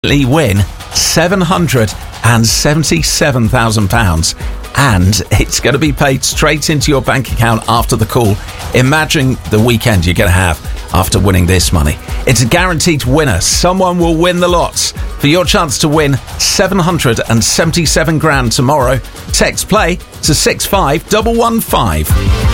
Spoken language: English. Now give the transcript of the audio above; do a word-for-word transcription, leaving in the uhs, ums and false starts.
win seven hundred seventy-seven thousand pounds, and it's going to be paid straight into your bank account after the call. Imagine the weekend you're going to have after winning this money. It's a guaranteed winner. Someone will win the lots. For your chance to win seven hundred seventy-seven grand tomorrow, text play to six five one one five.